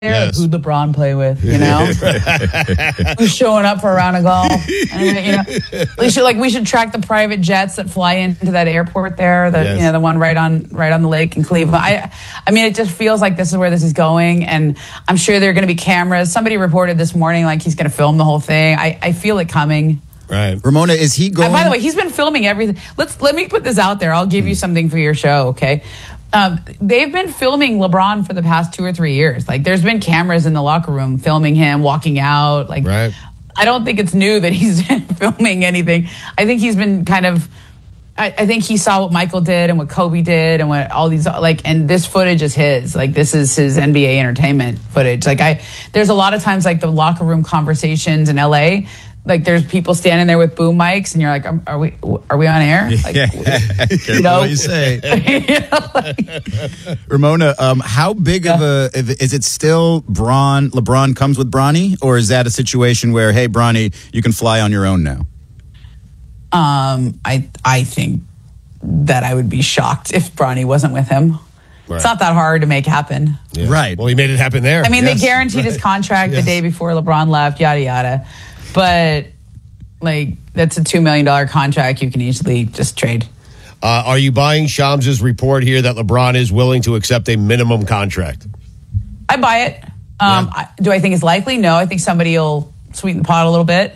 Like, who'd LeBron play with, you know? Who's showing up for a round of golf? We should track the private jets that fly into that airport there, the one right on the lake in Cleveland. I mean, it just feels like this is where this is going, and I'm sure there are going to be cameras. Somebody reported this morning like he's going to film the whole thing. I feel it coming. Right. Ramona, is he going? By the way, he's been filming everything. Let me put this out there. I'll give you something for your show, okay? They've been filming LeBron for the past 2 or 3 years. Like, there's been cameras in the locker room filming him walking out. Like, right. I don't think it's new that he's been filming anything. I think he's been kind of. I think he saw what Michael did and what Kobe did and what all these and this footage is his. Like, this is his NBA entertainment footage. Like, there's a lot of times like the locker room conversations in LA. Like, there's people standing there with boom mics, and you're like, "Are we on air?" Like, Careful what you say. Ramona, how big of is it still? LeBron comes with Bronny, or is that a situation where, hey, Bronny, you can fly on your own now? I think that I would be shocked if Bronny wasn't with him. Right. It's not that hard to make happen. Yeah. Right. Well, he made it happen there. I mean, they guaranteed his contract the day before LeBron left. Yada yada. But, like, that's a $2 million contract you can easily just trade. Are you buying Shams' report here that LeBron is willing to accept a minimum contract? I buy it. Do I think it's likely? No. I think somebody will sweeten the pot a little bit.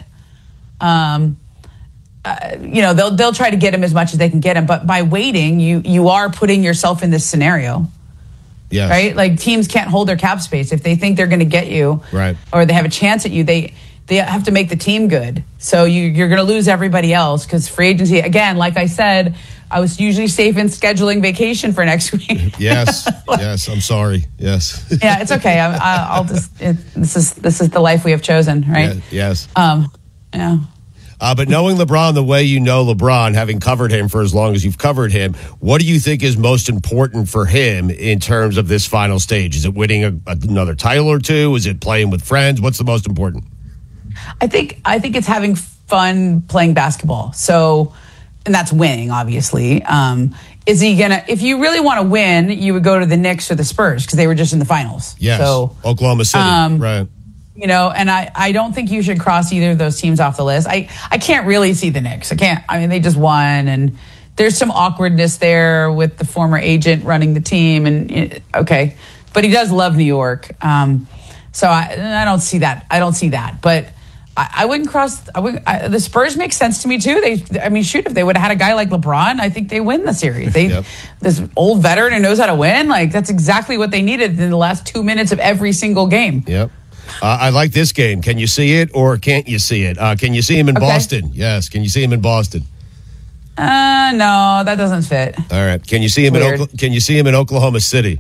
They'll try to get him as much as they can get him. But by waiting, you are putting yourself in this scenario. Yes. Right? Like, teams can't hold their cap space. If they think they're going to get you, right, or they have a chance at you, they have to make the team good. So you're going to lose everybody else because free agency, again, like I said, I was usually safe in scheduling vacation for next week. Yes. Yes. I'm sorry. Yes. Yeah, it's okay. This is the life we have chosen, right? Yeah, yes. Yeah. But knowing LeBron the way you know LeBron, having covered him for as long as you've covered him, what do you think is most important for him in terms of this final stage? Is it winning another title or two? Is it playing with friends? What's the most important? I think it's having fun playing basketball. So, and that's winning, obviously. Is he gonna? If you really want to win, you would go to the Knicks or the Spurs because they were just in the finals. Yes. So Oklahoma City, right? And I don't think you should cross either of those teams off the list. I can't really see the Knicks. I can't. I mean, they just won, and there's some awkwardness there with the former agent running the team. And okay, but he does love New York. So I don't see that. But I wouldn't cross. The Spurs make sense to me too. If they would have had a guy like LeBron, I think they win the series. This old veteran who knows how to win. Like, that's exactly what they needed in the last 2 minutes of every single game. Yep. I like this game. Can you see it or can't you see it? Can you see him in Boston? Yes. Can you see him in Boston? No, that doesn't fit. All right. Can you see him Can you see him in Oklahoma City?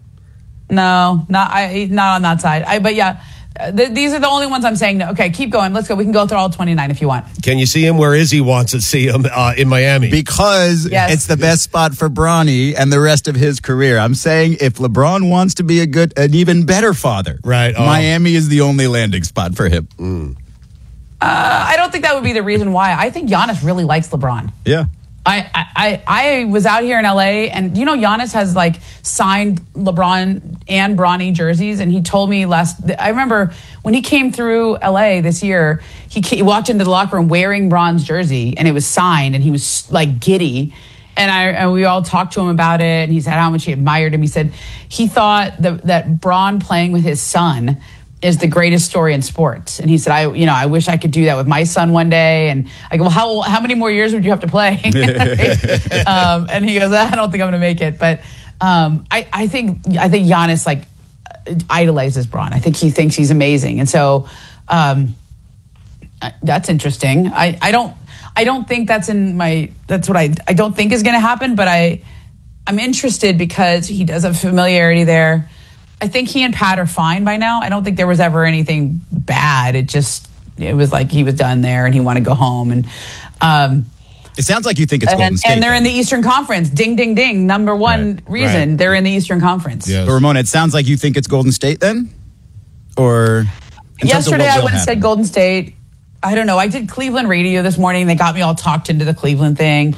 No, not on that side. But yeah. These are the only ones I'm saying no. Okay, keep going. Let's go. We can go through all 29 if you want. Can you see him where Izzy wants to see him in Miami? Because it's the best spot for Bronny and the rest of his career. I'm saying if LeBron wants to be an even better father, right? Miami is the only landing spot for him. I don't think that would be the reason why. I think Giannis really likes LeBron. Yeah. I was out here in LA, and Giannis has like signed LeBron and Bronny jerseys, and he told me I remember when he came through LA this year, he walked into the locker room wearing Bron's jersey, and it was signed, and he was like giddy. And we all talked to him about it, and he said how much he admired him. He said he thought that Bron playing with his son is the greatest story in sports. And he said, I wish I could do that with my son one day. And I go, well, how many more years would you have to play? And he goes, I don't think I'm going to make it. But I think Giannis like idolizes Bron. I think he thinks he's amazing. And so that's interesting. I don't think that's what I don't think is going to happen, but I'm interested because he does have familiarity there. I think he and Pat are fine by now. I don't think there was ever anything bad. It was like he was done there and he wanted to go home. And it sounds like you think it's Golden State. And they're in the Eastern Conference. Ding, ding, ding. Number one reason they're in the Eastern Conference. Yes. But Ramona, it sounds like you think it's Golden State then? Or yesterday I would have said Golden State. I don't know. I did Cleveland radio this morning. They got me all talked into the Cleveland thing.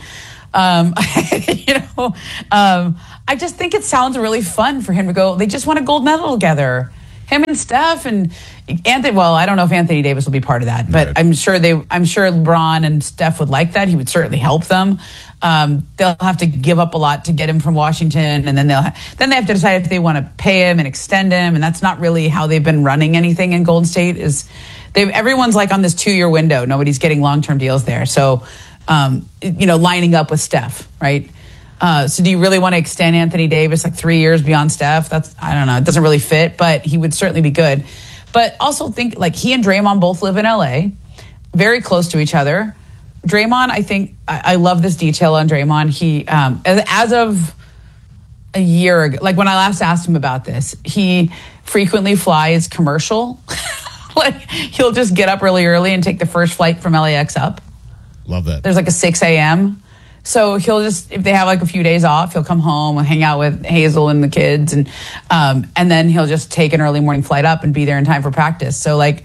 I just think it sounds really fun for him to go. They just won a gold medal together. him and Steph and Anthony. Well, I don't know if Anthony Davis will be part of that, but Right. I'm sure LeBron and Steph would like that. He would certainly help them. They'll have to give up a lot to get him from Washington, and then they have to decide if they want to pay him and extend him. And that's not really how they've been running anything in Golden State. Everyone's like on this 2-year window. Nobody's getting long-term deals there. So, lining up with Steph, right? So do you really want to extend Anthony Davis like 3 years beyond Steph? I don't know. It doesn't really fit, but he would certainly be good. But also think like he and Draymond both live in LA, very close to each other. Draymond, I think, I love this detail on Draymond. He, as of a year ago, like when I last asked him about this, he frequently flies commercial. Like he'll just get up really early and take the first flight from LAX up. Love that. There's like a 6 a.m. So he'll just, if they have like a few days off, he'll come home and hang out with Hazel and the kids. And then he'll just take an early morning flight up and be there in time for practice. So like,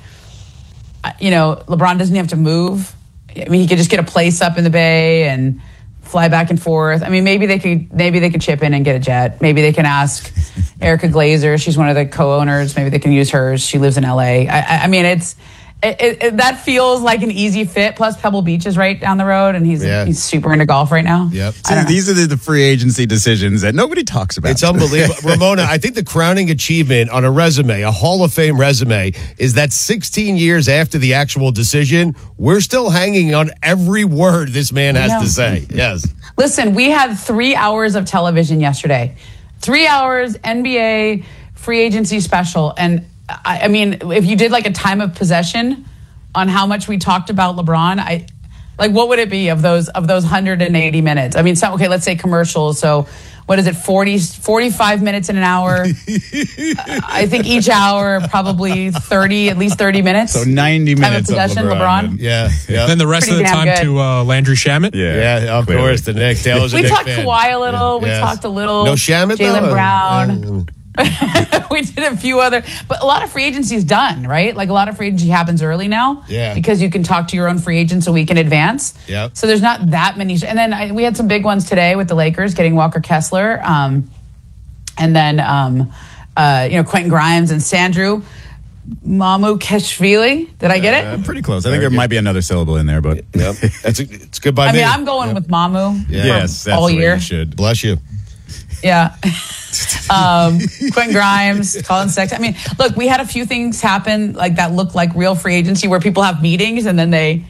LeBron doesn't have to move. I mean, he could just get a place up in the Bay and fly back and forth. I mean, maybe they could chip in and get a jet. Maybe they can ask Erica Glazer. She's one of the co-owners. Maybe they can use hers. She lives in LA. I mean, that feels like an easy fit. Plus, Pebble Beach is right down the road, and he's super into golf right now. Yep. So these are the free agency decisions that nobody talks about. It's unbelievable. Ramona, I think the crowning achievement on a resume, a Hall of Fame resume, is that 16 years after the actual decision, we're still hanging on every word this man has to say. Yes. Listen, we had 3 hours of television yesterday. 3 hours, NBA free agency special. And I mean, if you did like a time of possession on how much we talked about LeBron, what would it be of those 180 minutes? I mean, let's say commercials. So what is it? 45 minutes in an hour. I think each hour, probably at least 30 minutes. So 90 minutes time of possession, of LeBron. Yeah. Then the rest Pretty of the damn time good. to Landry Shamet. Yeah, of clearly. course. The Knick. Taylor's a We Knick talked fan. Kawhi a little. We Yes. talked a little. No Shamet, though? Jaylen Brown. We did a few other, but a lot of free agency is done, right? Like a lot of free agency happens early now, because you can talk to your own free agents a week in advance. Yep. So there's not that many. And then we had some big ones today with the Lakers getting Walker Kessler, and then Quentin Grimes and Sandru Mamukashvili. Did I get it? Pretty close. I think there might be another syllable in there, but Yep. It's good by I me. mean, I'm going with Mamu yes, that's all the way year. you should. Bless you. Yeah. Quentin Grimes, Colin Sexton. I mean, look, we had a few things happen like that looked like real free agency where people have meetings and then they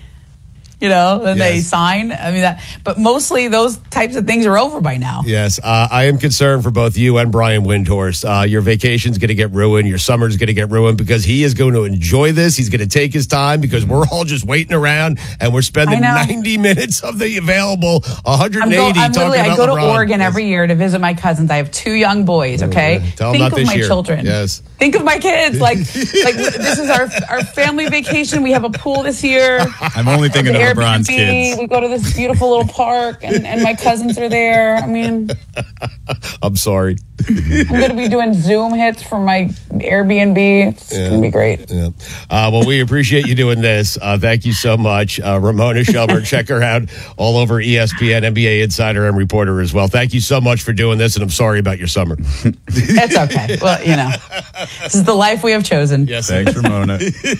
they sign. I mean, but mostly those types of things are over by now. Yes, I am concerned for both you and Brian Windhorst. Your vacation's going to get ruined. Your summer's going to get ruined because he is going to enjoy this. He's going to take his time because we're all just waiting around and we're spending 90 minutes of the available 180 I go to LeBron. Oregon every year to visit my cousins. I have 2 young boys, okay? Tell them Think not of this my year. children. Yes. Think of my kids. Like this is our family vacation. We have a pool this year. I'm only thinking of LeBron's kids. We go to this beautiful little park, and my cousins are there. I mean, I'm sorry. I'm going to be doing Zoom hits from my Airbnb. It's going to be great. Yeah. Well, we appreciate you doing this. Thank you so much. Ramona Shelburne, check her out all over ESPN, NBA Insider, and Reporter as well. Thank you so much for doing this, and I'm sorry about your summer. It's okay. Well, this is the life we have chosen. Yes, Thanks, Ramona.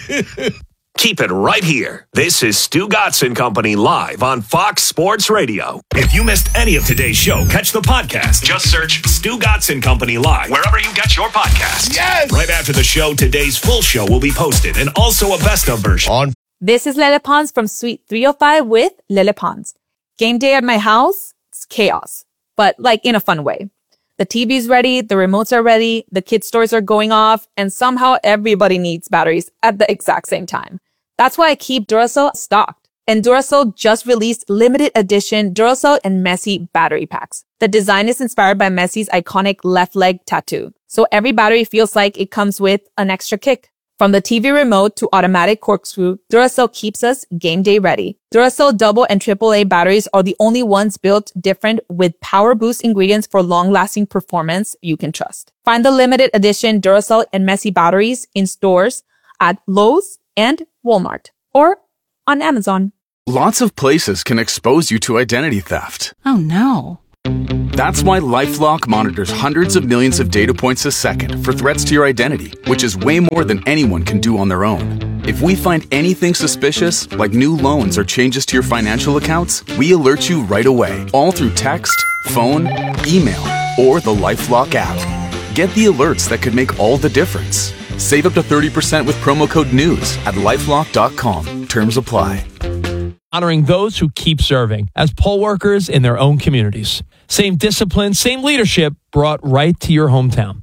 Keep it right here. This is Stu Gotson Company live on Fox Sports Radio. If you missed any of today's show, catch the podcast. Just search Stu Gotson Company live wherever you get your podcasts. Yes! Right after the show, today's full show will be posted and also a best of version. On This is Lele Pons from Suite 305 with Lele Pons. Game day at my house, it's chaos, but like in a fun way. The TV's ready, the remotes are ready, the kids' toys are going off, and somehow everybody needs batteries at the exact same time. That's why I keep Duracell stocked. And Duracell just released limited edition Duracell and Messi battery packs. The design is inspired by Messi's iconic left leg tattoo. So every battery feels like it comes with an extra kick. From the TV remote to automatic corkscrew, Duracell keeps us game day ready. Duracell double and AAA batteries are the only ones built different with power boost ingredients for long-lasting performance you can trust. Find the limited edition Duracell and Messi batteries in stores at Lowe's and Walmart or on Amazon. Lots of places can expose you to identity theft. Oh no. That's why LifeLock monitors hundreds of millions of data points a second for threats to your identity, which is way more than anyone can do on their own. If we find anything suspicious, like new loans or changes to your financial accounts, we alert you right away, all through text, phone, email, or the LifeLock app. Get the alerts that could make all the difference. Save up to 30% with promo code NEWS at LifeLock.com. Terms apply. Honoring those who keep serving as poll workers in their own communities. Same discipline, same leadership brought right to your hometown.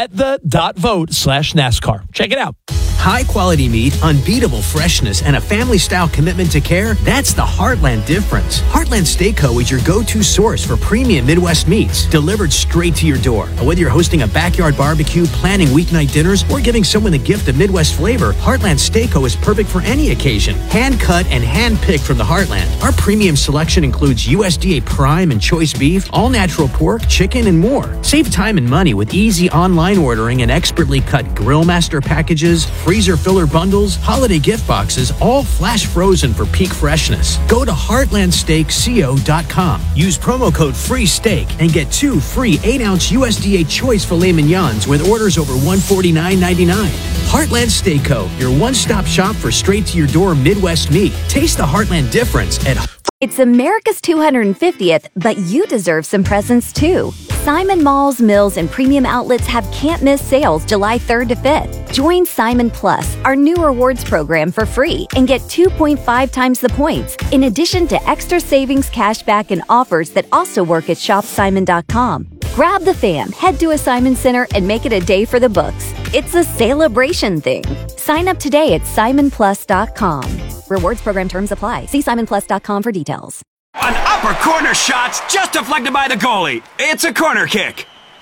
VetThe.vote/NASCAR. Check it out. High quality meat, unbeatable freshness, and a family style commitment to care. That's the Heartland difference. Heartland Steak Co. is your go-to source for premium Midwest meats delivered straight to your door. And whether you're hosting a backyard barbecue, planning weeknight dinners, or giving someone the gift of Midwest flavor, Heartland Steak Co. is perfect for any occasion. Hand cut and hand picked from the Heartland. Our premium selection includes USDA prime and choice beef, all natural pork, chicken, and more. Save time and money with easy online ordering and expertly cut grill master packages, freezer filler bundles, holiday gift boxes, all flash frozen for peak freshness. Go to heartlandsteakco.com. Use promo code FREESTEAK and get 2 free 8-ounce USDA choice filet mignons with orders over $149.99. Heartland Steak Co., your one-stop shop for straight-to-your-door Midwest meat. Taste the Heartland difference at... It's America's 250th, but you deserve some presents too. Simon Malls, Mills, and premium outlets have can't-miss sales July 3rd to 5th. Join Simon Plus, our new rewards program, for free and get 2.5 times the points, in addition to extra savings, cashback, and offers that also work at shopsimon.com. Grab the fam, head to a Simon Center, and make it a day for the books. It's a celebration thing. Sign up today at simonplus.com. Rewards program terms apply. See simonplus.com for details. An upper corner shot's just deflected by the goalie. It's a corner kick.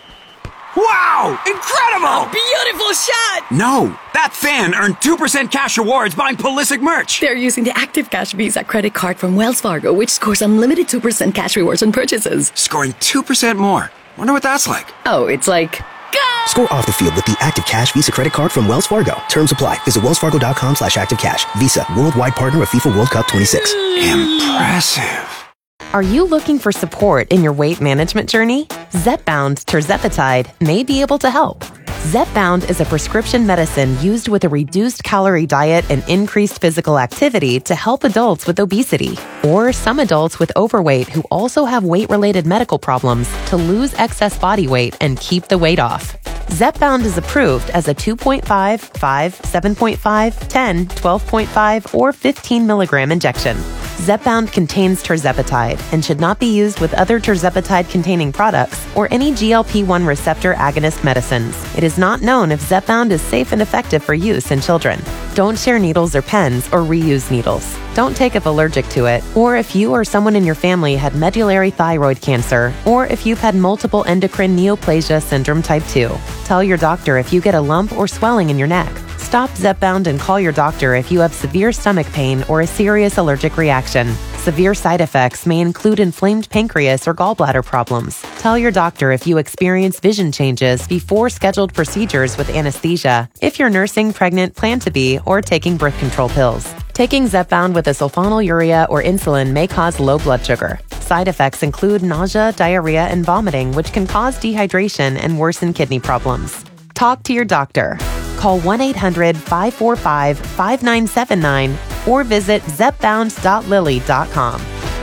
Wow! Incredible! A beautiful shot! No, that fan earned 2% cash rewards buying Pulisic merch. They're using the Active Cash Visa credit card from Wells Fargo, which scores unlimited 2% cash rewards on purchases. Scoring 2% more. Wonder what that's like. Oh, it's like... Go! Score off the field with the Active Cash Visa credit card from Wells Fargo. Terms apply. Visit wellsfargo.com/activecash. Visa, worldwide partner of FIFA World Cup 26. Impressive. Are you looking for support in your weight management journey? Zepbound tirzepatide may be able to help. Zepbound is a prescription medicine used with a reduced calorie diet and increased physical activity to help adults with obesity or some adults with overweight who also have weight-related medical problems to lose excess body weight and keep the weight off. Zepbound is approved as a 2.5, 5, 7.5, 10, 12.5, or 15 milligram injection. Zepbound contains tirzepatide and should not be used with other tirzepatide-containing products or any GLP-1 receptor agonist medicines. It is not known if Zepbound is safe and effective for use in children. Don't share needles or pens or reuse needles. Don't take if allergic to it, or if you or someone in your family had medullary thyroid cancer, or if you've had multiple endocrine neoplasia syndrome type 2. Tell your doctor if you get a lump or swelling in your neck. Stop Zepbound and call your doctor if you have severe stomach pain or a serious allergic reaction. Severe side effects may include inflamed pancreas or gallbladder problems. Tell your doctor if you experience vision changes before scheduled procedures with anesthesia, if you're nursing, pregnant, plan to be, or taking birth control pills. Taking Zepbound with a sulfonylurea or insulin may cause low blood sugar. Side effects include nausea, diarrhea, and vomiting, which can cause dehydration and worsen kidney problems. Talk to your doctor. Call 1-800-545-5979 or visit zepbound.lily.com.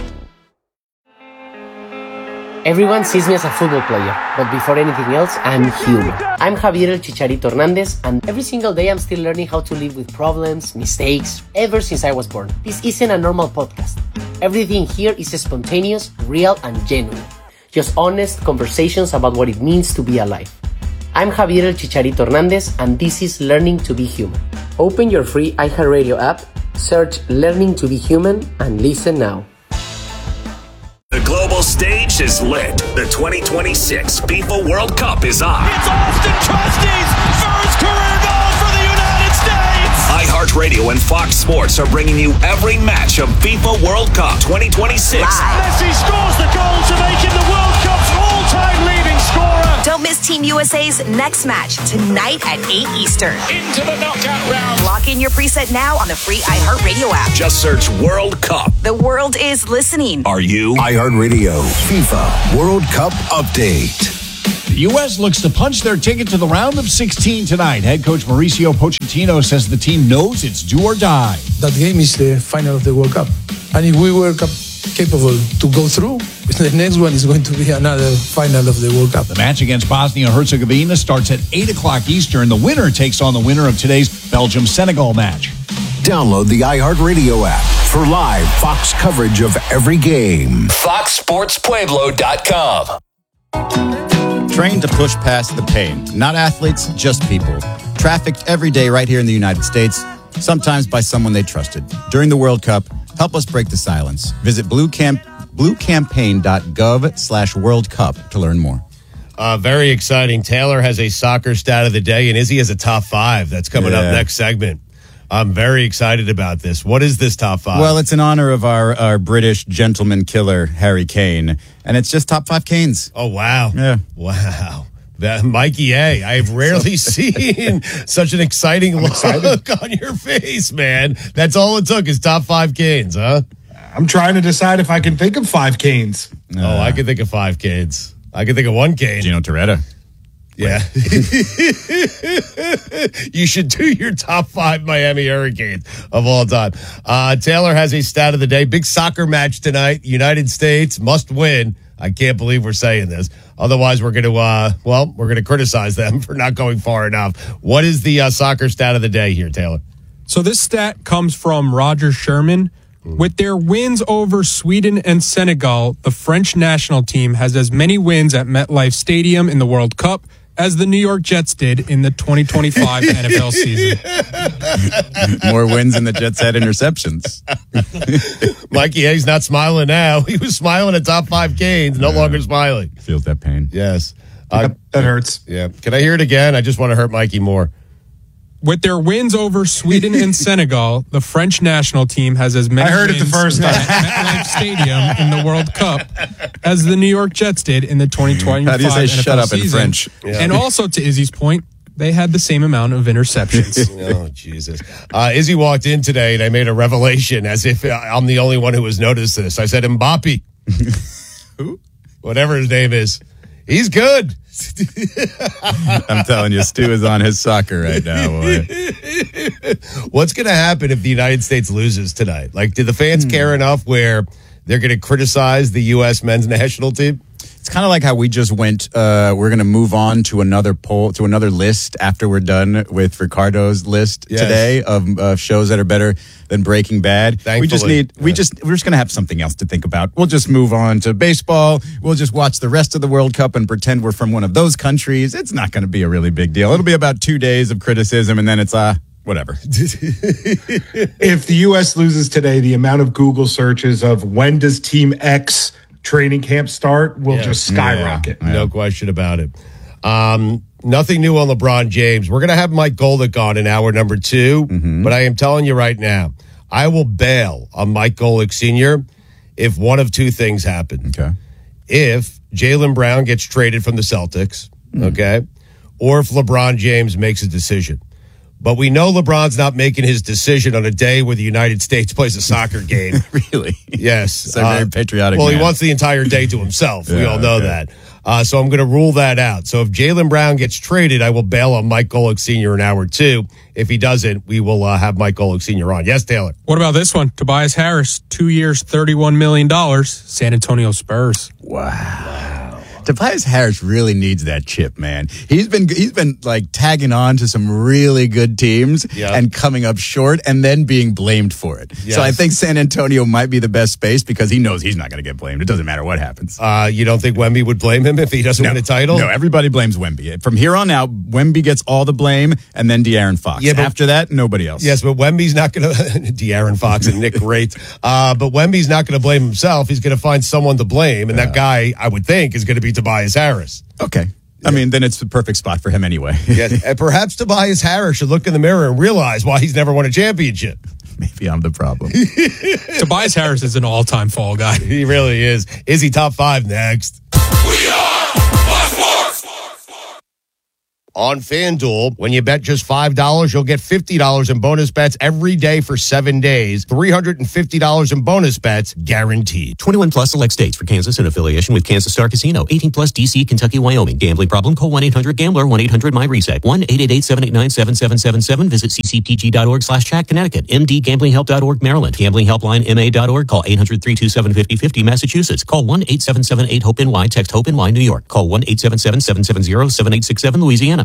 Everyone sees me as a football player, but before anything else, I'm human. I'm Javier El Chicharito Hernandez, and every single day I'm still learning how to live with problems, mistakes, ever since I was born. This isn't a normal podcast. Everything here is spontaneous, real, and genuine. Just honest conversations about what it means to be alive. I'm Javier El Chicharito Hernandez, and this is Learning to be Human. Open your free iHeartRadio app, search Learning to be Human, and listen now. The global stage is lit. The 2026 FIFA World Cup is on. It's Austin Trusty's first career goal for the United States! iHeartRadio and Fox Sports are bringing you every match of FIFA World Cup 2026. Messi scores the goal to make him the World Cup's all-time leading scorer. Don't miss Team USA's next match tonight at 8 Eastern. Into the knockout round. Lock in your preset now on the free iHeartRadio app. Just search World Cup. The world is listening. Are you? iHeartRadio FIFA World Cup Update. The U.S. looks to punch their ticket to the round of 16 tonight. Head coach Mauricio Pochettino says the team knows it's do or die. That game is the final of the World Cup. And if we were capable to go through, the next one is going to be another final of the World Cup. The match against Bosnia-Herzegovina starts at 8 o'clock Eastern. The winner takes on the winner of today's Belgium-Senegal match. Download the iHeartRadio app for live Fox coverage of every game. FoxSportsPueblo.com. Trained to push past the pain. Not athletes, just people. Trafficked every day right here in the United States, sometimes by someone they trusted. During the World Cup, help us break the silence. Visit bluecampaign.gov/World Cup to learn more. Very exciting. Taylor has a soccer stat of the day, and Izzy has a top 5 that's coming up next segment. I'm very excited about this. What is this top 5? Well, it's in honor of our British gentleman killer, Harry Kane. And it's just top 5 Canes. Oh, wow. Yeah. Wow. Mikey A, I've rarely seen such an exciting look on your face, man. That's all it took is top 5 Canes, huh? I'm trying to decide if I can think of 5 Canes. I can think of 5 Canes. I can think of 1 Cane. Gino Torretta. Yeah. You should do your top 5 Miami Hurricanes of all time. Taylor has a stat of the day. Big soccer match tonight. United States must win. I can't believe we're saying this. Otherwise, we're going to criticize them for not going far enough. What is the soccer stat of the day here, Taylor? So this stat comes from Roger Sherman. With their wins over Sweden and Senegal, the French national team has as many wins at MetLife Stadium in the World Cup as the New York Jets did in the 2025 NFL season. More wins than the Jets had interceptions. Mikey A's not smiling now. He was smiling at top 5 Canes, no longer smiling. Feels that pain. Yes. That hurts. Yeah. Can I hear it again? I just want to hurt Mikey more. With their wins over Sweden and Senegal, the French national team has as many wins it the first time. at MetLife Stadium in the World Cup as the New York Jets did in the 2025 How do you say NFL shut up season. in French? Yeah. And also, to Izzy's point, they had the same amount of interceptions. Oh, Jesus. Izzy walked in today, and I made a revelation as if I'm the only one who has noticed this. I said, Mbappe. Who? Whatever his name is. He's good. I'm telling you, Stu is on his soccer right now, boy. What's going to happen if the United States loses tonight? Like, do the fans care enough where they're going to criticize the U.S. men's national team? It's kind of like how we just went, we're going to move on to another poll, to another list after we're done with Ricardo's list today of shows that are better than Breaking Bad. Thankfully. We're just going to have something else to think about. We'll just move on to baseball. We'll just watch the rest of the World Cup and pretend we're from one of those countries. It's not going to be a really big deal. It'll be about 2 days of criticism and then it's, whatever. If the U.S. loses today, the amount of Google searches of when does Team X training camp start will just skyrocket. Yeah. No question about it. Nothing new on LeBron James. We're going to have Mike Golick on in hour number 2, but I am telling you right now, I will bail on Mike Golick Sr. if one of 2 things happen. Okay. If Jaylen Brown gets traded from the Celtics, okay, or if LeBron James makes a decision. But we know LeBron's not making his decision on a day where the United States plays a soccer game. Really? Yes. So very patriotic. Well, man. he wants the entire day to himself. We all know that. So I'm going to rule that out. So if Jaylen Brown gets traded, I will bail on Mike Golick Sr. in hour 2. If he doesn't, we will have Mike Golick Sr. on. Yes, Taylor? What about this one? Tobias Harris, 2 years, $31 million, San Antonio Spurs. Wow. Tobias Harris really needs that chip, man. He's been like tagging on to some really good teams and coming up short and then being blamed for it. Yes. So I think San Antonio might be the best space because he knows he's not going to get blamed. It doesn't matter what happens. You don't think Wemby would blame him if he doesn't win a title? No, everybody blames Wemby. From here on out, Wemby gets all the blame and then De'Aaron Fox. Yeah, after that, nobody else. Yes, but Wemby's not going to De'Aaron Fox and Nick Wright. But Wemby's not going to blame himself. He's going to find someone to blame, and that guy, I would think, is going to be Tobias Harris. Okay. I mean, then it's the perfect spot for him anyway. And perhaps Tobias Harris should look in the mirror and realize why he's never won a championship. Maybe I'm the problem. Tobias Harris is an all-time fall guy. He really is. Is he top 5 next? We are Fox Sports. on FanDuel. When you bet just $5, you'll get $50 in bonus bets every day for 7 days. $350 in bonus bets guaranteed. 21 plus select states. For Kansas in affiliation with Kansas Star Casino. 18 plus DC, Kentucky, Wyoming. Gambling problem? Call 1-800-GAMBLER. 1-800-MY-RESET. 1-888-789-7777. Visit ccpg.org/chat. Connecticut. mdgamblinghelp.org Maryland. Gamblinghelpline.ma.org. Call 800-327-5050 Massachusetts. Call 1-877-8-HOPE-NY. Text HOPE-NY New York. Call 1-877-770-7867 Louisiana.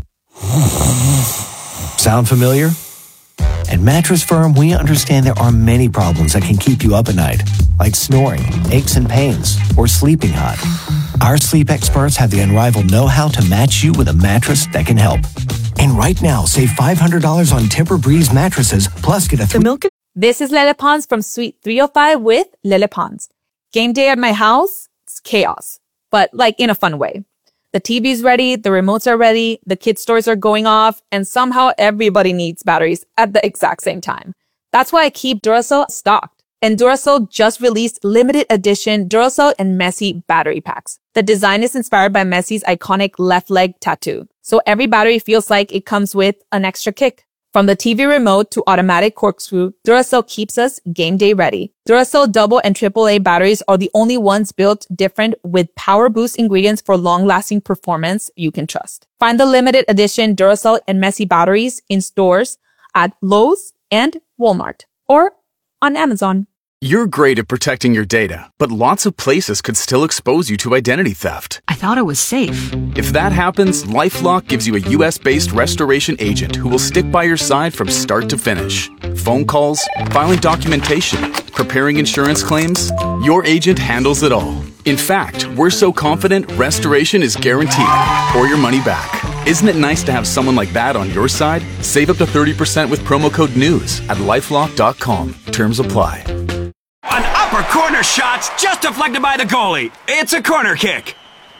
Sound familiar? At Mattress Firm, we understand there are many problems that can keep you up at night, like snoring, aches and pains, or sleeping hot. Our sleep experts have the unrivaled know-how to match you with a mattress that can help. And right now, save $500 on Tempur-Breeze mattresses, plus get a This is Lele Pons from Suite 305 with Lele Pons. Game day at my house, it's chaos, but like in a fun way. The TV's ready, the remotes are ready, the kids' toys are going off, and somehow everybody needs batteries at the exact same time. That's why I keep Duracell stocked. And Duracell just released limited edition Duracell and Messi battery packs. The design is inspired by Messi's iconic left leg tattoo. So every battery feels like it comes with an extra kick. From the TV remote to automatic corkscrew, Duracell keeps us game day ready. Duracell double and AAA batteries are the only ones built different with power boost ingredients for long-lasting performance you can trust. Find the limited edition Duracell and Messi batteries in stores at Lowe's and Walmart or on Amazon. You're great at protecting your data, but lots of places could still expose you to identity theft. I thought it was safe. If that happens, LifeLock gives you a U.S.-based restoration agent who will stick by your side from start to finish. Phone calls, filing documentation, preparing insurance claims, your agent handles it all. In fact, we're so confident restoration is guaranteed or your money back. Isn't it nice to have someone like that on your side? Save up to 30% with promo code NEWS at LifeLock.com. Terms apply. An upper corner shot's just deflected by the goalie. It's a corner kick.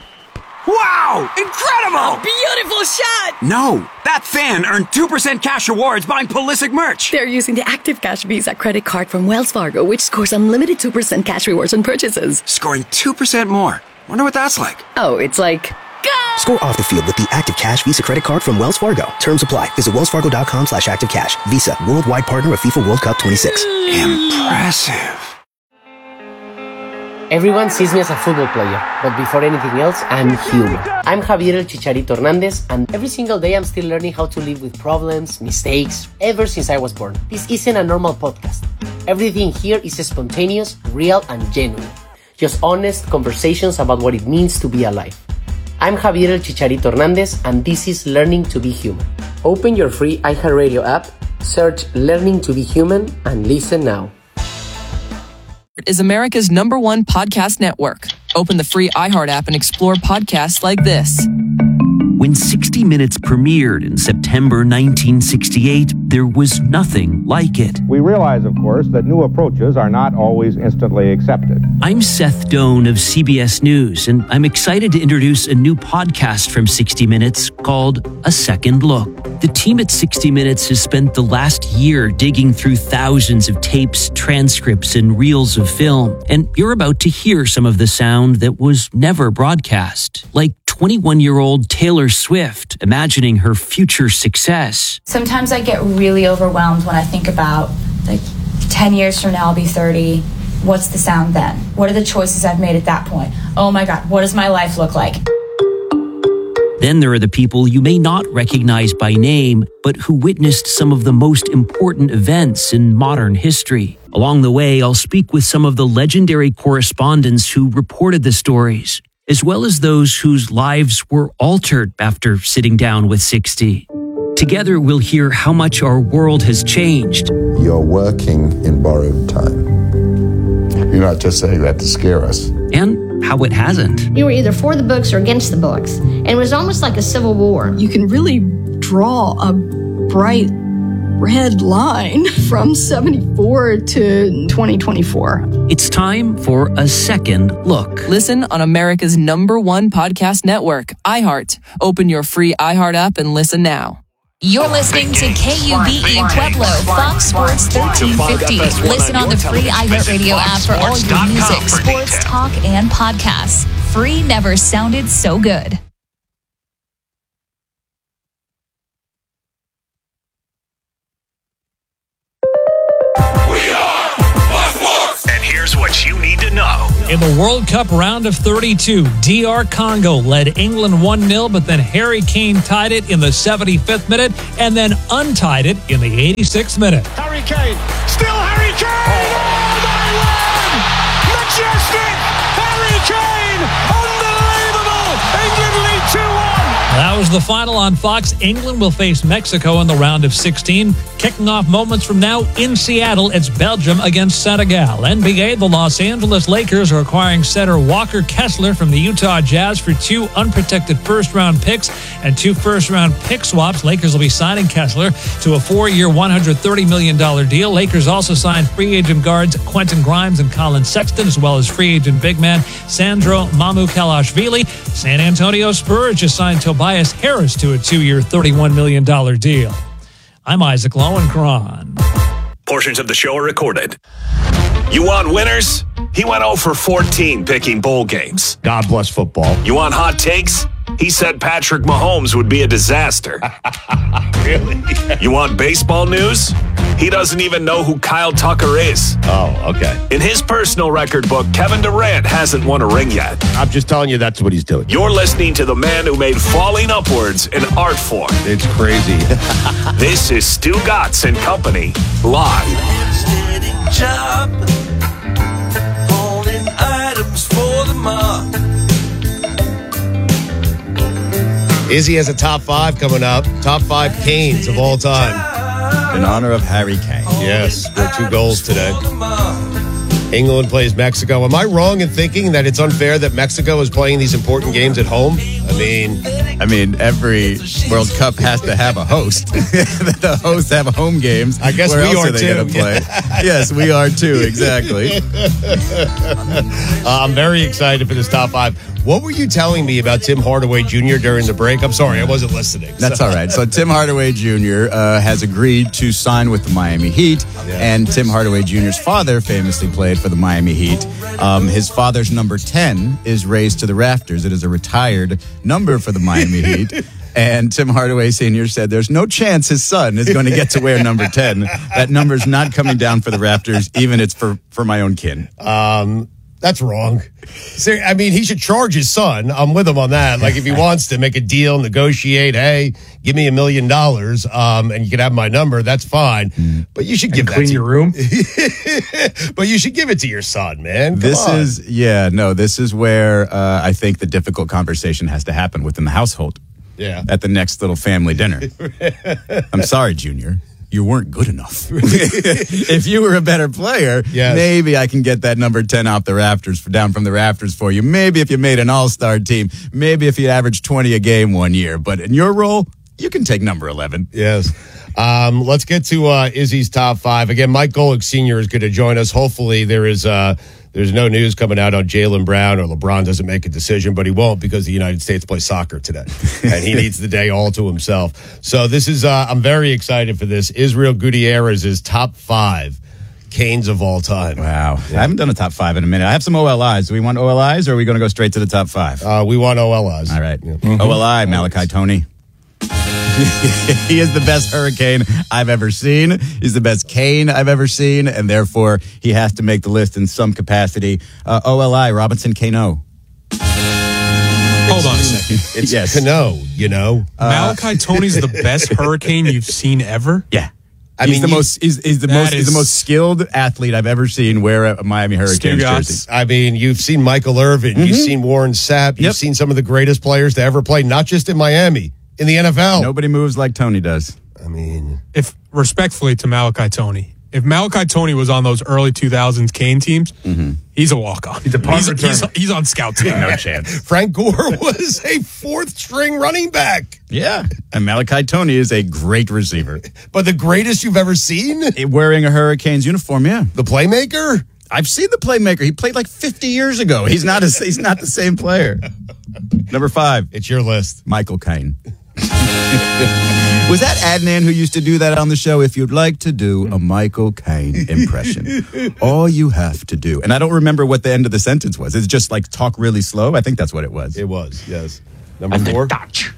Wow! Incredible! A beautiful shot! No, that fan earned 2% cash rewards buying Pulisic merch. They're using the Active Cash Visa credit card from Wells Fargo, which scores unlimited 2% cash rewards on purchases. Scoring 2% more. Wonder what that's like. Oh, it's like... Score off the field with the Active Cash Visa credit card from Wells Fargo. Terms apply. Visit wellsfargo.com/activecash. Visa, worldwide partner of FIFA World Cup 26. Impressive. Everyone sees me as a football player, but before anything else, I'm human. I'm Javier El Chicharito Hernández, and every single day I'm still learning how to live with problems, mistakes, ever since I was born. This isn't a normal podcast. Everything here is spontaneous, real, and genuine. Just honest conversations about what it means to be alive. I'm Javier El Chicharito Hernández, and this is Learning to be Human. Open your free iHeartRadio app, search Learning to be Human, and listen now. Is America's #1 podcast network. Open the free iHeart app and explore podcasts like this. When 60 Minutes premiered in September 1968, there was nothing like it. We realize, of course, that new approaches are not always instantly accepted. I'm Seth Doan of CBS News, and I'm excited to introduce a new podcast from 60 Minutes called A Second Look. The team at 60 Minutes has spent the last year digging through thousands of tapes, transcripts, and reels of film, and you're about to hear some of the sound that was never broadcast, like 21-year-old Taylor Swift imagining her future success. Sometimes I get really overwhelmed when I think about, 10 years from now I'll be 30. What's the sound then? What are the choices I've made at that point? Oh my God, what does my life look like? Then there are the people you may not recognize by name, but who witnessed some of the most important events in modern history. Along the way, I'll speak with some of the legendary correspondents who reported the stories, as well as those whose lives were altered after sitting down with 60. Together, we'll hear how much our world has changed. You're working in borrowed time. You're not just saying that to scare us. And how it hasn't. You were either for the books or against the books. And it was almost like a civil war. You can really draw a bright red line from 74 to 2024. It's time for A Second Look. Listen on America's #1 podcast network, iHeart. Open your free iHeart app and listen now. You're listening to KUBE Pueblo, Fox Sports 1350. Listen on the free iHeartRadio app for all your music, sports, talk, and podcasts. Free never sounded so good. In the World Cup round of 32, DR Congo led England 1-0, but then Harry Kane tied it in the 75th minute and then untied it in the 86th minute. Harry Kane, still Harry Kane! Oh, they win! Majestic! Harry Kane! Unbelievable! England lead 2-1! That was the final on Fox. England will face Mexico in the round of 16. Kicking off moments from now in Seattle, it's Belgium against Senegal. NBA, the Los Angeles Lakers are acquiring center Walker Kessler from the Utah Jazz for 2 unprotected first-round picks and 2 first-round pick swaps. Lakers will be signing Kessler to a 4-year, $130 million deal. Lakers also signed free agent guards Quentin Grimes and Colin Sexton, as well as free agent big man Sandro Mamukelashvili. San Antonio Spurs just signed Tobias Harris to a 2-year, $31 million deal. I'm Isaac Lowenkron. Portions of the show are recorded. You want winners? He went 0 for 14 picking bowl games. God bless football. You want hot takes? He said Patrick Mahomes would be a disaster. Really? You want baseball news? He doesn't even know who Kyle Tucker is. Oh, okay. In his personal record book, Kevin Durant hasn't won a ring yet. I'm just telling you that's what he's doing. You're listening to the man who made falling upwards an art form. It's crazy. This is Stu Gatz and Company, live. Job, holding items for the mob. Izzy has a top 5 coming up. Top 5 Canes of all time. In honor of Harry Kane. Yes, scored 2 goals today. England plays Mexico. Am I wrong in thinking that it's unfair that Mexico is playing these important games at home? I mean, every World Cup has to have a host. The hosts have home games. I guess Where we else are they too. Gonna play? Yes, we are too. Exactly. I'm very excited for this top 5. What were you telling me about Tim Hardaway Jr. during the break? I'm sorry, I wasn't listening. That's all right. So Tim Hardaway Jr. Has agreed to sign with the Miami Heat, and Tim Hardaway Jr.'s father famously played for the Miami Heat. His father's number 10 is raised to the rafters. It is a retired number for the Miami Heat. And Tim Hardaway Sr. said there's no chance his son is going to get to wear number 10. That number's not coming down for the rafters, even it's for my own kin. That's wrong. I mean, he should charge his son. I'm with him on that. Like, if he wants to make a deal, negotiate, hey, give me $1 million, and you can have my number, that's fine. But you should give that clean your room. But you should give it to your son, man. This is where I think the difficult conversation has to happen within the household. Yeah. At the next little family dinner. I'm sorry, Junior. You weren't good enough. If you were a better player, maybe I can get that number 10 off the rafters, down from the rafters for you. Maybe if you made an all-star team, maybe if you averaged 20 a game one year. But in your role, you can take number 11. Yes. Let's get to Izzy's top 5. Again, Mike Golick Sr. is going to join us. Hopefully there's no news coming out on Jaylen Brown or LeBron doesn't make a decision, but he won't because the United States plays soccer today. And he needs the day all to himself. So this is, I'm very excited for this. Israel Gutierrez is top 5 Canes of all time. Wow. I haven't done a top 5 in a minute. I have some OLIs. Do we want OLIs or are we going to go straight to the top 5? We want OLIs. All right. OLI, Malachi Toney. He is the best Hurricane I've ever seen. He's the best Kane I've ever seen, and therefore he has to make the list in some capacity. OLI, Robinson Cano. Hold on a second. It's Cano, you know. Malachi Toney's the best Hurricane you've seen ever? Yeah. He's the most skilled athlete I've ever seen wear a Miami Hurricanes jersey. I mean, you've seen Michael Irvin, you've seen Warren Sapp, you've seen some of the greatest players to ever play, not just in Miami, in the NFL. Nobody moves like Toney does. I mean, if respectfully to Malachi Toney, if Malachi Toney was on those early 2000s Kane teams, he's a walk-on. He's on scout team. No chance. Frank Gore was a 4th-string running back. Yeah, and Malachi Toney is a great receiver. But the greatest you've ever seen? Wearing a Hurricanes uniform, yeah. The playmaker? I've seen the playmaker. He played like 50 years ago. He's not the same player. Number 5. It's your list. Michael Caine. Was that Adnan who used to do that on the show? If you'd like to do a Michael Caine impression, all you have to do, and I don't remember what the end of the sentence was. It's just like talk really slow. I think that's what it was. It was, yes. Number 4. Dutch.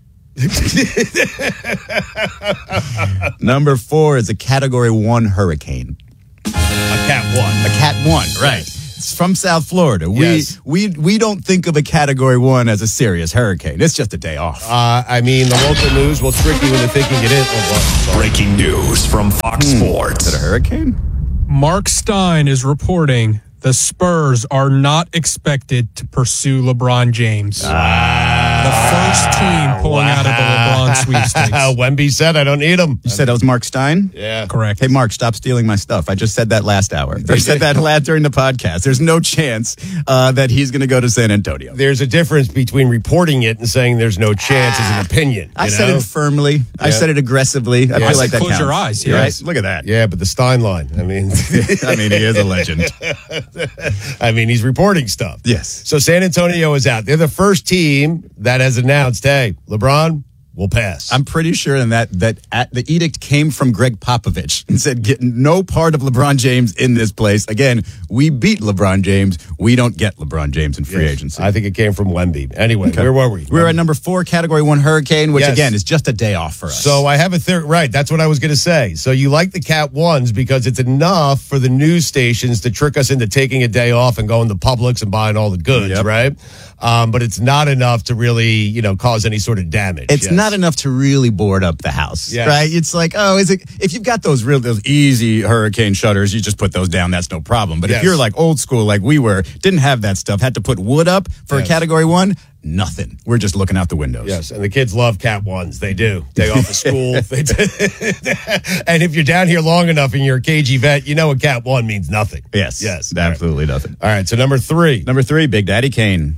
Number 4 is a Category 1 hurricane. A Cat 1. A Cat 1, right. from South Florida. We don't think of a Category 1 as a serious hurricane. It's just a day off. I mean, the local news will trick you into thinking it is. Breaking news from Fox Sports. Is it a hurricane? Mark Stein is reporting the Spurs are not expected to pursue LeBron James. The first team pulling out of the LeBron sweepstakes. Wemby said, I don't need him. You said that was Mark Stein? Yeah. Correct. Hey, Mark, stop stealing my stuff. I just said that last hour. I said that during the podcast. There's no chance that he's going to go to San Antonio. There's a difference between reporting it and saying there's no chance as an opinion. I said it firmly. I said it aggressively. I feel like that close counts. your eyes. Yes. Right? Look at that. Yeah, but the Stein line. I mean, he is a legend. I mean, he's reporting stuff. Yes. So San Antonio is out. They're the first team that has announced, hey, LeBron will pass. I'm pretty sure that the edict came from Greg Popovich and said, get no part of LeBron James in this place. Again, we beat LeBron James. We don't get LeBron James in free agency. I think it came from Wemby. Anyway, where were we? We were at number 4, Category 1 hurricane, which again is just a day off for us. So I have a theory. Right, that's what I was going to say. So you like the Cat 1s because it's enough for the news stations to trick us into taking a day off and going to Publix and buying all the goods, right? But it's not enough to really, cause any sort of damage. It's not enough to really board up the house, right? It's like, if you've got those easy hurricane shutters, you just put those down. That's no problem. But if you're like old school, like we were, didn't have that stuff, had to put wood up for a Category 1, nothing. We're just looking out the windows. Yes, and the kids love Cat 1s. They do. Day off of school. And if you're down here long enough and you're a KG vet, you know a Cat 1 means nothing. Yes, absolutely nothing. All right, so number 3. Number 3, Big Daddy Kane.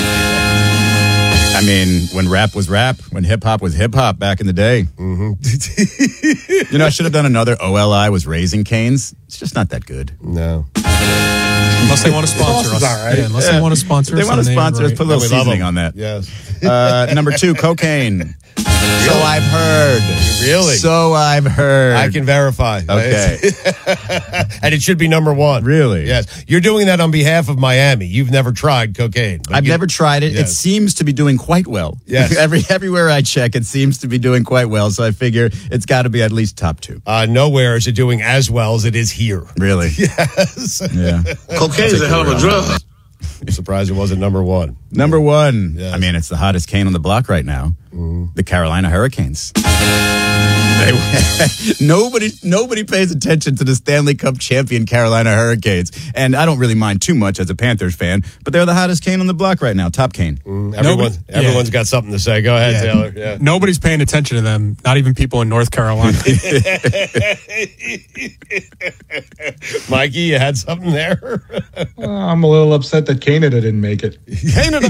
I mean, when rap was rap, when hip-hop was hip-hop back in the day. Mm-hmm. I should have done another OLI was Raising Cane's. It's just not that good. No. Unless they want to sponsor us. Right. Yeah, unless they want to sponsor us. They want to sponsor us. Put a little seasoning on that. Yes. Number 2, cocaine. So I've heard. Really? So I've heard. I can verify. Okay. And it should be number 1. Really? Yes. You're doing that on behalf of Miami. You've never tried cocaine. I've never tried it. Yes. It seems to be doing quite well. Yes. Everywhere I check, it seems to be doing quite well. So I figure it's got to be at least top 2. Nowhere is it doing as well as it is here. Really? Yes. Yeah. Cocaine is a hell of a drug. I'm surprised it wasn't number 1. Number 1. Yes. I mean, it's the hottest cane on the block right now. The Carolina Hurricanes. Nobody pays attention to the Stanley Cup champion Carolina Hurricanes. And I don't really mind too much as a Panthers fan, but they're the hottest cane on the block right now. Top cane. Everyone's got something to say. Go ahead, Taylor. Yeah. Nobody's paying attention to them. Not even people in North Carolina. Mikey, you had something there? I'm a little upset that Canada didn't make it. Canada.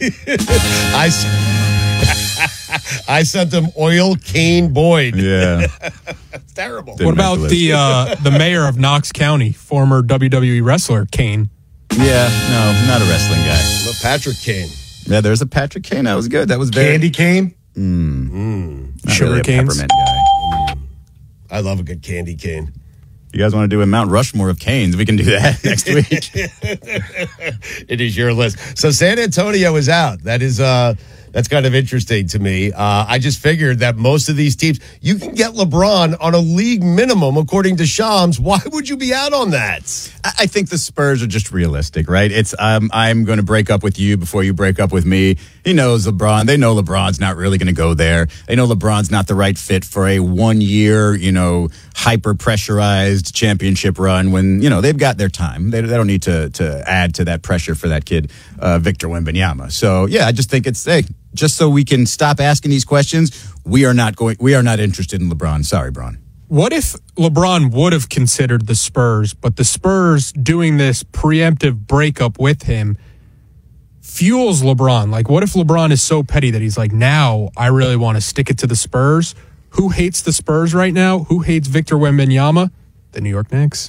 I sent them Oil Cane Boyd. Yeah. It's terrible. What about the mayor of Knox County, former WWE wrestler Kane? Yeah, no, not a wrestling guy. Patrick Kane. Yeah, there's a Patrick Kane. That was good. That was very Candy cane. Sugar really canes. Peppermint guy. I love a good candy cane. You guys want to do a Mount Rushmore of canes? We can do that next week. It is your list. So San Antonio is out. That's kind of interesting to me. I just figured that most of these teams, you can get LeBron on a league minimum, according to Shams. Why would you be out on that? I think the Spurs are just realistic, right? It's I'm going to break up with you before you break up with me. He knows LeBron. They know LeBron's not really going to go there. They know LeBron's not the right fit for a 1-year, hyper pressurized championship run when, they've got their time. They don't need to add to that pressure for that kid, Victor Wembanyama. So, yeah, I just think it's, just so we can stop asking these questions, we are not interested in LeBron. Sorry, Bron. What if LeBron would have considered the Spurs, but the Spurs doing this preemptive breakup with him fuels LeBron? Like, what if LeBron is so petty that he's like, now I really want to stick it to the Spurs? Who hates the Spurs right now? Who hates Victor Wembanyama? The New York Knicks.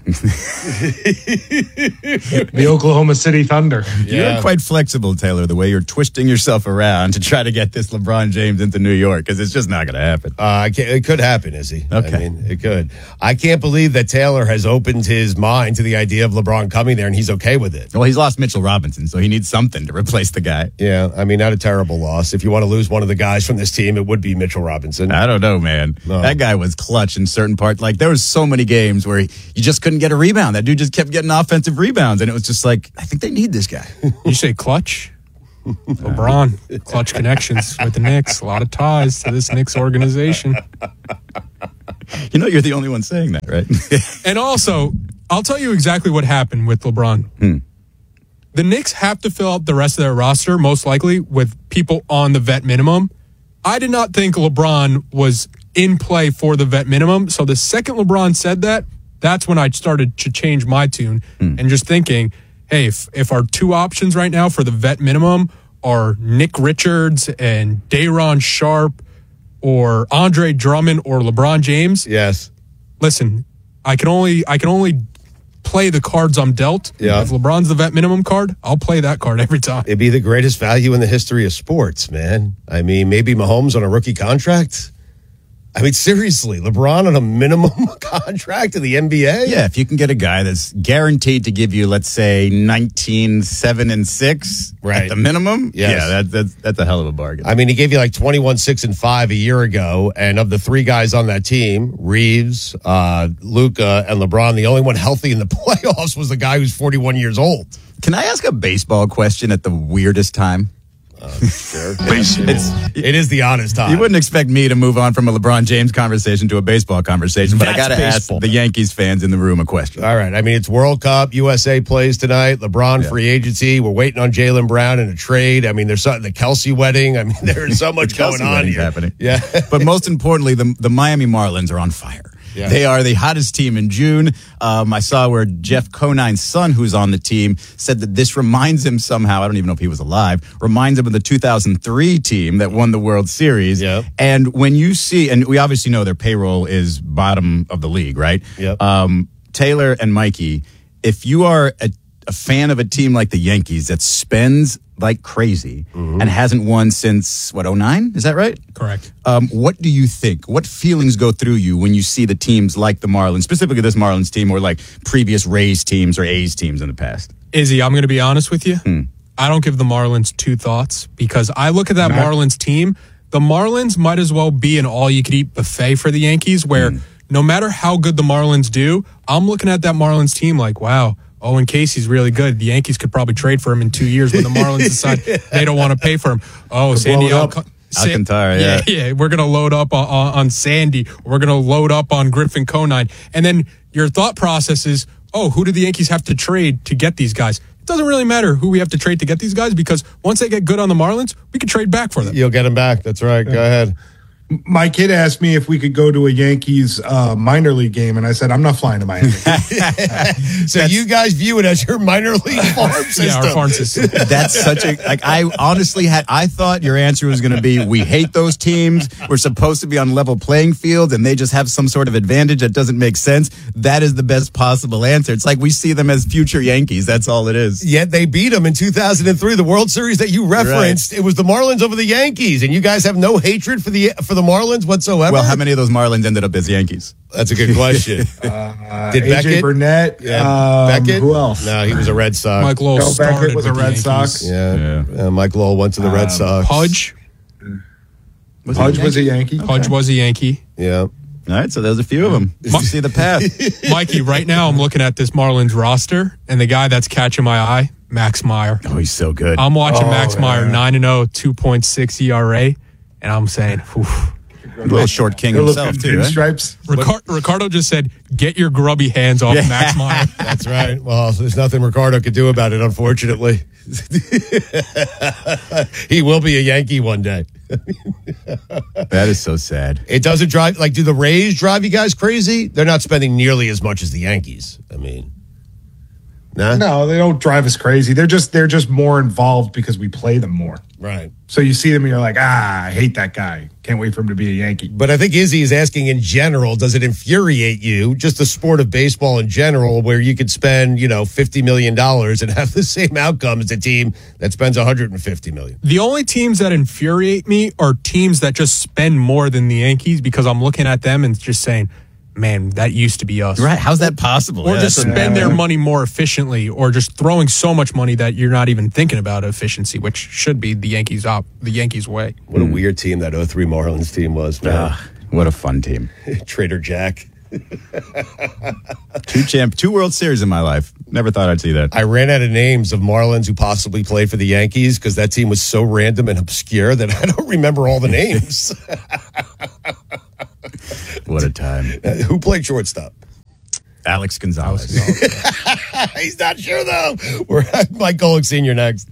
The Oklahoma City Thunder. Yeah. You're quite flexible, Taylor, the way you're twisting yourself around to try to get this LeBron James into New York, because it's just not going to happen. It could happen, Izzy. Okay. I mean, it could. I can't believe that Taylor has opened his mind to the idea of LeBron coming there, and he's okay with it. Well, he's lost Mitchell Robinson, so he needs something to replace the guy. Yeah, I mean, not a terrible loss. If you want to lose one of the guys from this team, it would be Mitchell Robinson. I don't know, man. No. That guy was clutch in certain parts. Like, there was so many games where where you just couldn't get a rebound. That dude just kept getting offensive rebounds, and it was just like, I think they need this guy. You say clutch? LeBron, clutch connections with the Knicks. A lot of ties to this Knicks organization. You know, you're the only one saying that, right? And also, I'll tell you exactly what happened with LeBron. The Knicks have to fill out the rest of their roster, most likely, with people on the vet minimum. I did not think LeBron was in play for the vet minimum. So the second LeBron said that, that's when I started to change my tune and just thinking, hey, if our two options right now for the vet minimum are Nick Richards and Day'Ron Sharpe or Andre Drummond or LeBron James. Yes. Listen, I can only play the cards I'm dealt. Yeah. If LeBron's the vet minimum card, I'll play that card every time. It'd be the greatest value in the history of sports, man. I mean, maybe Mahomes on a rookie contract. I mean, seriously, LeBron on a minimum contract in the NBA? Yeah, if you can get a guy that's guaranteed to give you, let's say, 19, 7, and 6 at the minimum, yeah, that's a hell of a bargain. I mean, he gave you like 21, 6, and 5 a year ago, and of the three guys on that team, Reeves, Luka, and LeBron, the only one healthy in the playoffs was the guy who's 41 years old. Can I ask a baseball question at the weirdest time? Sure. It is the honest time. You wouldn't expect me to move on from a LeBron James conversation to a baseball conversation, but I got to ask the Yankees fans in the room a question. All right. I mean, it's World Cup. USA plays tonight. LeBron free agency. We're waiting on Jaylen Brown in a trade. I mean, there's something, the Kelsey wedding. I mean, there's so much going on here. Happening. Yeah. But most importantly, the Miami Marlins are on fire. Yeah. They are the hottest team in June. I saw where Jeff Conine's son, who's on the team, said that this reminds him somehow, I don't even know if he was alive, reminds him of the 2003 team that won the World Series. Yep. And when you see, and we obviously know their payroll is bottom of the league, right? Yep. Taylor and Mikey, if you are a fan of a team like the Yankees that spends like crazy and hasn't won since, 2009? Is that right? Correct. What do you think? What feelings go through you when you see the teams like the Marlins, specifically this Marlins team, or like previous Rays teams or A's teams in the past? Izzy, I'm going to be honest with you. I don't give the Marlins two thoughts because I look at that Marlins team. The Marlins might as well be an all-you-could-eat buffet for the Yankees where no matter how good the Marlins do, I'm looking at that Marlins team like, wow, Owen Casey's really good. The Yankees could probably trade for him in 2 years when the Marlins decide they don't want to pay for him. Oh, Sandy Alcantara, yeah. We're going to load up on Sandy. We're going to load up on Griffin Conine. And then your thought process is, oh, who do the Yankees have to trade to get these guys? It doesn't really matter who we have to trade to get these guys because once they get good on the Marlins, we can trade back for them. You'll get them back. That's right. Go ahead. My kid asked me if we could go to a Yankees minor league game, and I said, I'm not flying to Miami. So you guys view it as your minor league farm system. Yeah, our farm system. That's such a, like, I honestly I thought your answer was going to be, we hate those teams. We're supposed to be on level playing field, and they just have some sort of advantage that doesn't make sense. That is the best possible answer. It's like we see them as future Yankees. That's all it is. Yet they beat them in 2003, the World Series that you referenced. Right. It was the Marlins over the Yankees, and you guys have no hatred for the Marlins whatsoever? Well, how many of those Marlins ended up as Yankees? That's a good question. Did AJ Beckett? Burnett. Beckett? Who else? No, he was a Red Sox. Mike Lowell Beckett was a Red Sox. Yeah. Mike Lowell went to the Red Sox. Pudge? Pudge was a Yankee. Pudge was a Yankee. Yeah. All right, so there's a few of them. You see the path. Mikey, right now I'm looking at this Marlins roster, and the guy that's catching my eye, Max Meyer. Oh, he's so good. I'm watching Max Meyer, 9-0, 2.6 ERA, and I'm saying, oof. A little short king himself, too, right? Stripes. Ricardo just said, get your grubby hands off Max Meyer. That's right. Well, there's nothing Ricardo could do about it, unfortunately. He will be a Yankee one day. That is so sad. It doesn't drive, like, do the Rays drive you guys crazy? They're not spending nearly as much as the Yankees. I mean, nah? No, they don't drive us crazy. They're just more involved because we play them more. Right. So you see them and you're like, I hate that guy. Can't wait for him to be a Yankee. But I think Izzy is asking in general, does it infuriate you, just the sport of baseball in general, where you could spend, $50 million and have the same outcome as a team that spends $150 million? The only teams that infuriate me are teams that just spend more than the Yankees because I'm looking at them and just saying, man, that used to be us. Right. How's that possible? Or just spend their money more efficiently, or just throwing so much money that you're not even thinking about efficiency, which should be the Yankees way. What a weird team that 03 Marlins team was, man. What a fun team. Trader Jack. Two World Series in my life. Never thought I'd see that. I ran out of names of Marlins who possibly played for the Yankees because that team was so random and obscure that I don't remember all the names. What a time. Who played shortstop? Alex Gonzalez. He's not sure, though. We're at Mike Golick Sr. next.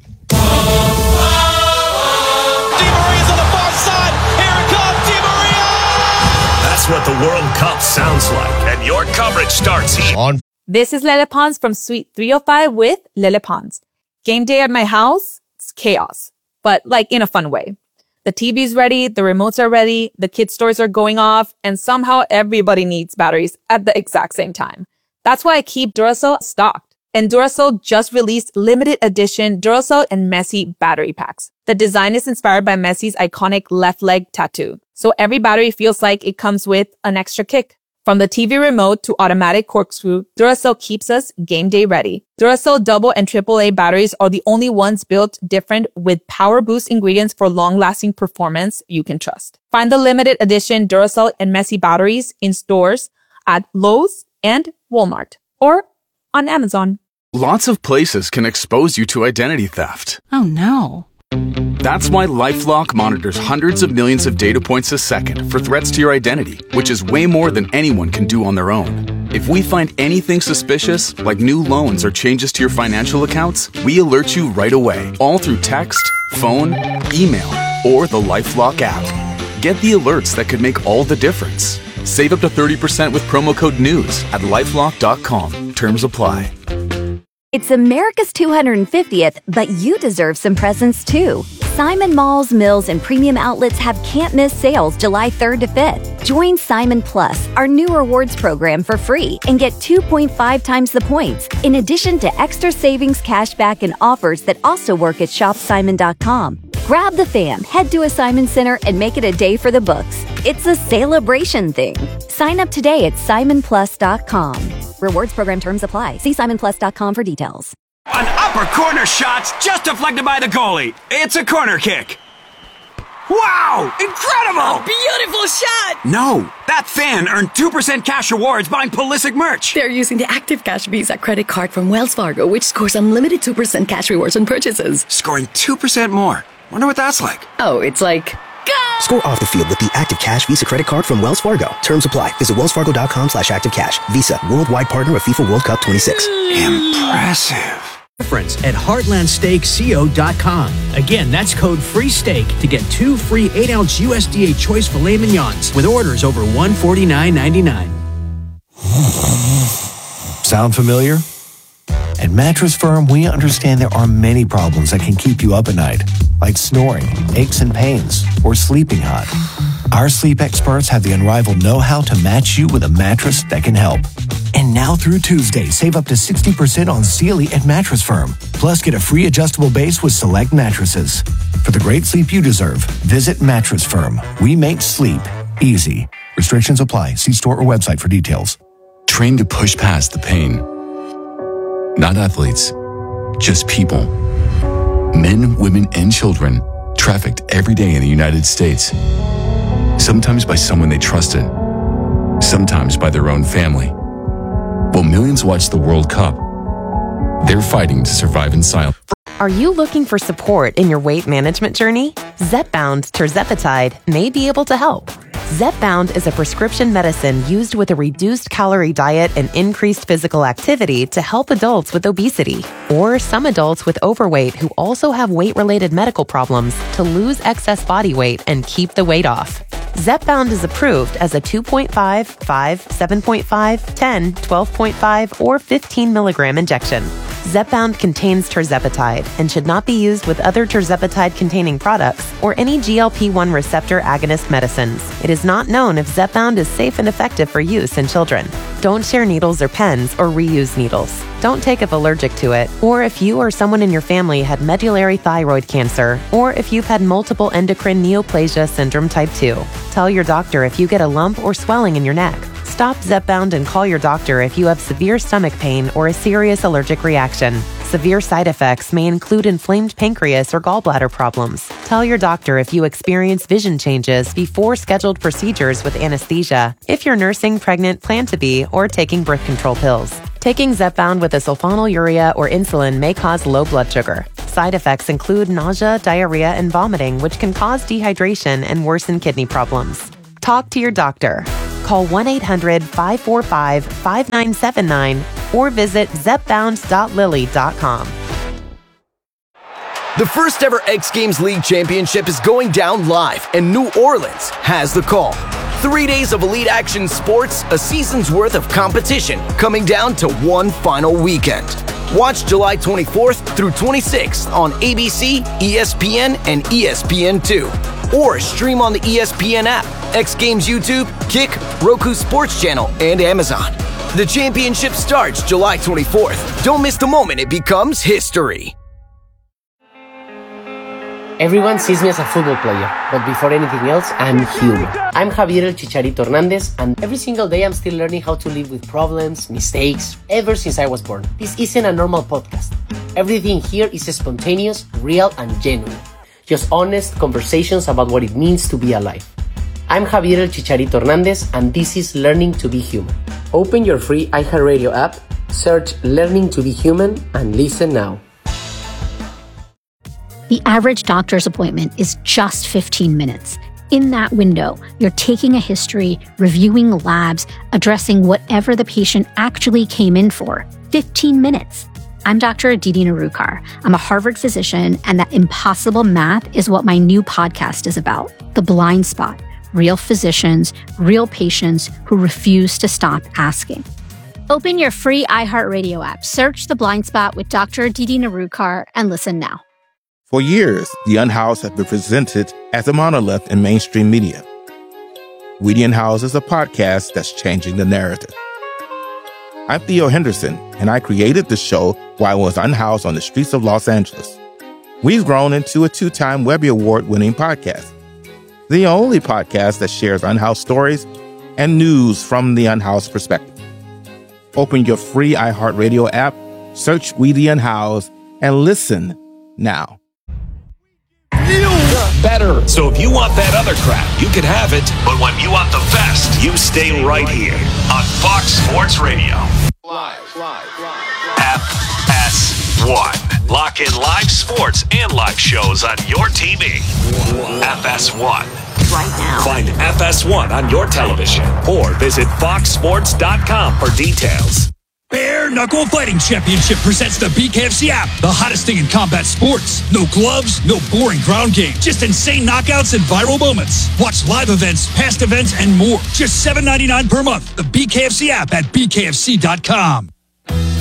That's what the World Cup sounds like, and your coverage starts here. This is Lele Pons from Suite 305 with Lele Pons. Game day at my house, it's chaos, but like in a fun way. The TV's ready, the remotes are ready, the kids' toys are going off, and somehow everybody needs batteries at the exact same time. That's why I keep Duracell stocked. And Duracell just released limited edition Duracell and Messi battery packs. The design is inspired by Messi's iconic left leg tattoo. So every battery feels like it comes with an extra kick. From the TV remote to automatic corkscrew, Duracell keeps us game day ready. Duracell double and AAA batteries are the only ones built different with power boost ingredients for long-lasting performance you can trust. Find the limited edition Duracell and Messi batteries in stores at Lowe's and Walmart or on Amazon. Lots of places can expose you to identity theft. Oh no. That's why LifeLock monitors hundreds of millions of data points a second for threats to your identity, which is way more than anyone can do on their own. If we find anything suspicious, like new loans or changes to your financial accounts, we alert you right away, all through text, phone, email, or the LifeLock app. Get the alerts that could make all the difference. Save up to 30% with promo code NEWS at LifeLock.com. Terms apply. It's America's 250th, but you deserve some presents too. Simon Malls, Mills, and Premium Outlets have can't-miss sales July 3rd to 5th. Join Simon Plus, our new rewards program, for free and get 2.5 times the points, in addition to extra savings, cashback, and offers that also work at ShopSimon.com. Grab the fam, head to a Simon Center, and make it a day for the books. It's a celebration thing. Sign up today at SimonPlus.com. Rewards program terms apply. See SimonPlus.com for details. An upper corner shot's just deflected by the goalie. It's a corner kick. Wow! Incredible! A beautiful shot! No, that fan earned 2% cash rewards buying Pulisic merch. They're using the Active Cash Visa credit card from Wells Fargo, which scores unlimited 2% cash rewards on purchases. Scoring 2% more. Wonder what that's like. Oh, it's like... Score off the field with the Active Cash Visa credit card from Wells Fargo. Terms apply. Visit wellsfargo.com/activecash. Visa, worldwide partner of FIFA World Cup 26. Impressive. Reference at heartlandsteakco.com. Again, that's code FREESTEAK to get 2 free 8-ounce USDA choice filet mignons with orders over $149.99. Sound familiar? At Mattress Firm, we understand there are many problems that can keep you up at night, like snoring, aches and pains, or sleeping hot. Our sleep experts have the unrivaled know-how to match you with a mattress that can help. And now through Tuesday, save up to 60% on Sealy at Mattress Firm. Plus, get a free adjustable base with select mattresses. For the great sleep you deserve, visit Mattress Firm. We make sleep easy. Restrictions apply. See store or website for details. Train to push past the pain. Not athletes, just people. Men, women, and children trafficked every day in the United States. Sometimes by someone they trusted, sometimes by their own family. While millions watch the World Cup, they're fighting to survive in silence. Are you looking for support in your weight management journey? Zepbound tirzepatide may be able to help. Zepbound is a prescription medicine used with a reduced calorie diet and increased physical activity to help adults with obesity or some adults with overweight who also have weight-related medical problems to lose excess body weight and keep the weight off. Zepbound is approved as a 2.5, 5, 7.5, 10, 12.5, or 15 milligram injection. Zepbound contains tirzepatide and should not be used with other tirzepatide-containing products or any GLP-1 receptor agonist medicines. It is not known if Zepbound is safe and effective for use in children. Don't share needles or pens or reuse needles. Don't take if allergic to it, or if you or someone in your family had medullary thyroid cancer, or if you've had multiple endocrine neoplasia syndrome type 2. Tell your doctor if you get a lump or swelling in your neck. Stop Zepbound and call your doctor if you have severe stomach pain or a serious allergic reaction. Severe side effects may include inflamed pancreas or gallbladder problems. Tell your doctor if you experience vision changes before scheduled procedures with anesthesia, if you're nursing, pregnant, plan to be, or taking birth control pills. Taking Zepbound with a sulfonylurea or insulin may cause low blood sugar. Side effects include nausea, diarrhea, and vomiting, which can cause dehydration and worsen kidney problems. Talk to your doctor. Call 1-800-545-5979 or visit zepbound.lilly.com. The first ever X Games League Championship is going down live, and New Orleans has the call. 3 days of elite action sports, a season's worth of competition, coming down to one final weekend. Watch July 24th through 26th on ABC, ESPN, and ESPN2. Or stream on the ESPN app, X Games YouTube, Kick, Roku Sports Channel, and Amazon. The championship starts July 24th. Don't miss the moment it becomes history. Everyone sees me as a football player, but before anything else, I'm human. I'm Javier El Chicharito Hernandez, and every single day I'm still learning how to live with problems, mistakes, ever since I was born. This isn't a normal podcast. Everything here is spontaneous, real, and genuine. Just honest conversations about what it means to be alive. I'm Javier El Chicharito Hernandez, and this is Learning to Be Human. Open your free iHeartRadio app, search Learning to Be Human, and listen now. The average doctor's appointment is just 15 minutes. In that window, you're taking a history, reviewing labs, addressing whatever the patient actually came in for. 15 minutes. I'm Dr. Aditi Narukar. I'm a Harvard physician, and that impossible math is what my new podcast is about. The Blind Spot. Real physicians, real patients who refuse to stop asking. Open your free iHeartRadio app, search The Blind Spot with Dr. Aditi Narukar, and listen now. For years, The Unhoused have been presented as a monolith in mainstream media. We the Unhoused is a podcast that's changing the narrative. I'm Theo Henderson, and I created the show while I was unhoused on the streets of Los Angeles. We've grown into a 2-time Webby Award-winning podcast. The only podcast that shares unhoused stories and news from the unhoused perspective. Open your free iHeartRadio app, search We the Unhoused, and listen now. Better. So if you want that other crap, you can have it. But when you want the best, you stay right here on Fox Sports Radio. FS1. Lock in live sports and live shows on your TV. FS1. Right now. Find FS1 on your television or visit foxsports.com for details. Bare Knuckle Fighting Championship presents the BKFC app, the hottest thing in combat sports. No gloves, no boring ground game, just insane knockouts and viral moments. Watch live events, past events, and more. Just $7.99 per month. The BKFC app at bkfc.com.